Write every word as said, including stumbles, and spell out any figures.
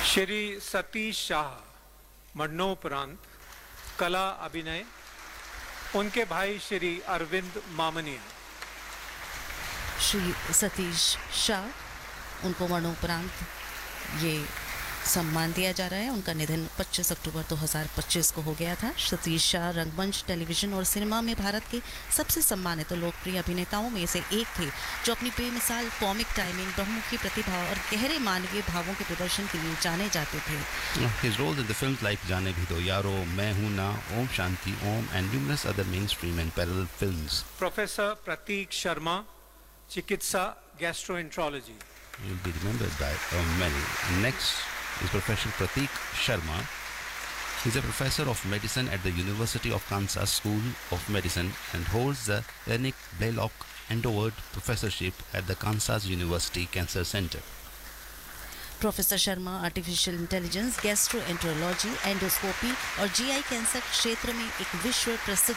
श्री सतीश शाह मरणोपरांत कला अभिनय, उनके भाई श्री अरविंद मामनिया। श्री सतीश शाह, उनको मरणोपरांत ये सम्मान दिया जा रहा है। उनका निधन पच्चीस अक्टूबर दो हज़ार पच्चीस को हो गया था। सतीश शाह रंगमंच, टेलीविजन और सिनेमा में भारत के सबसे सम्मानित और लोकप्रिय अभिनेताओं में से एक थे, जो अपनी बेमिसाल कॉमिक टाइमिंग, बहुमुखी प्रतिभा और गहरे मानवीय भावों के प्रदर्शन के लिए जाने जाते थे। His role in the films like जाने भी दो यारो, मैं हूं ना, Om Shanti Om and numerous other mainstream and parallel films. Professor प्रतीक शर्मा, चिकित्सा gastroenterology. You'll be remembered by uh, many. Next is Professor Pratik Sharma. He's a professor of medicine at the University of Kansas School of Medicine and holds the Lenick Blaylock Endowed Professorship at the Kansas University Cancer Center. Professor Sharma artificial intelligence, gastroenterology, endoscopy और GI cancer क्षेत्र में एक विश्व प्रसिद्ध